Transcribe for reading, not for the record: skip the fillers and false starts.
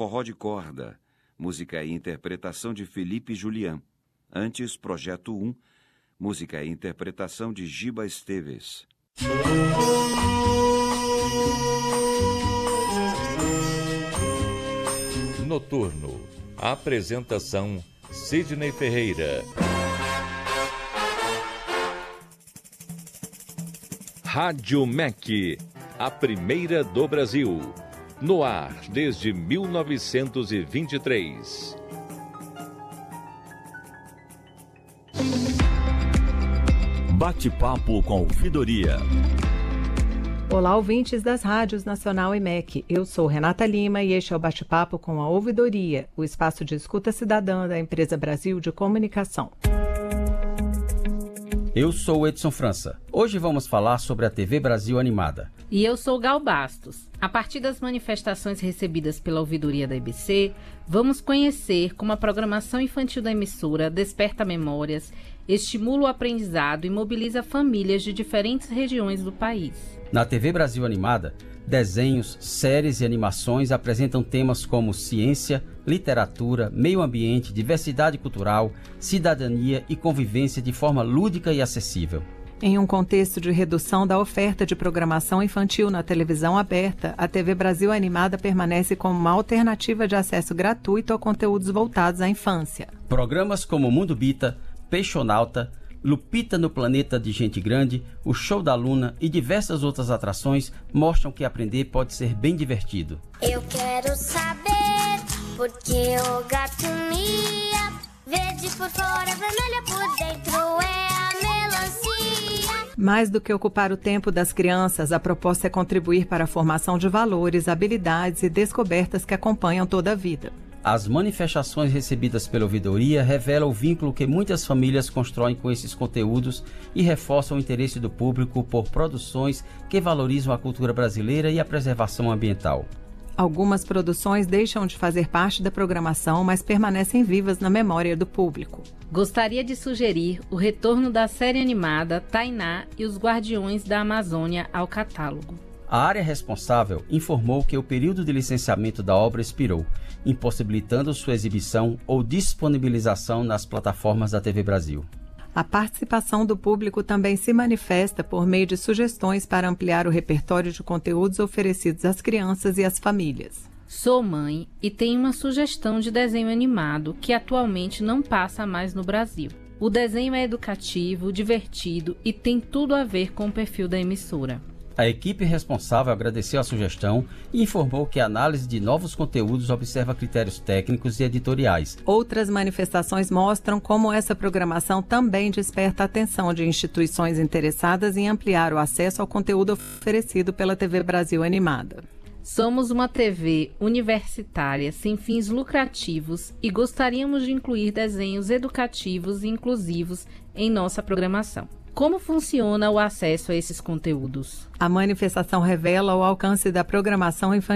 Forró de Corda, música e interpretação de Felipe Julián. Antes, Projeto 1, música e interpretação de Giba Esteves. Noturno. Apresentação Sidney Ferreira. Rádio MEC, a primeira do Brasil. No ar desde 1923. Bate-papo com ouvidoria. Olá, ouvintes das rádios Nacional e MEC. Eu sou Renata Lima e este é o Bate-papo com a Ouvidoria, o espaço de escuta cidadã da Empresa Brasil de Comunicação. Eu sou Edson França. Hoje vamos falar sobre a TV Brasil Animada. E eu sou Gal Bastos. A partir das manifestações recebidas pela ouvidoria da EBC, vamos conhecer como a programação infantil da emissora desperta memórias, estimula o aprendizado e mobiliza famílias de diferentes regiões do país. Na TV Brasil Animada, desenhos, séries e animações apresentam temas como ciência, literatura, meio ambiente, diversidade cultural, cidadania e convivência de forma lúdica e acessível. Em um contexto de redução da oferta de programação infantil na televisão aberta, a TV Brasil Animada permanece como uma alternativa de acesso gratuito a conteúdos voltados à infância. Programas como Mundo Bita, Peixonauta, Lupita no Planeta de Gente Grande, o Show da Luna e diversas outras atrações mostram que aprender pode ser bem divertido. Eu quero saber por que o gato mia, verde por fora, vermelha por dentro é a melancia. Mais do que ocupar o tempo das crianças, a proposta é contribuir para a formação de valores, habilidades e descobertas que acompanham toda a vida. As manifestações recebidas pela ouvidoria revelam o vínculo que muitas famílias constroem com esses conteúdos e reforçam o interesse do público por produções que valorizam a cultura brasileira e a preservação ambiental. Algumas produções deixam de fazer parte da programação, mas permanecem vivas na memória do público. Gostaria de sugerir o retorno da série animada Tainá e os Guardiões da Amazônia ao catálogo. A área responsável informou que o período de licenciamento da obra expirou, impossibilitando sua exibição ou disponibilização nas plataformas da TV Brasil. A participação do público também se manifesta por meio de sugestões para ampliar o repertório de conteúdos oferecidos às crianças e às famílias. Sou mãe e tenho uma sugestão de desenho animado que atualmente não passa mais no Brasil. O desenho é educativo, divertido e tem tudo a ver com o perfil da emissora. A equipe responsável agradeceu a sugestão e informou que a análise de novos conteúdos observa critérios técnicos e editoriais. Outras manifestações mostram como essa programação também desperta a atenção de instituições interessadas em ampliar o acesso ao conteúdo oferecido pela TV Brasil Animada. Somos uma TV universitária sem fins lucrativos e gostaríamos de incluir desenhos educativos e inclusivos em nossa programação. Como funciona o acesso a esses conteúdos? A manifestação revela o alcance da programação infantil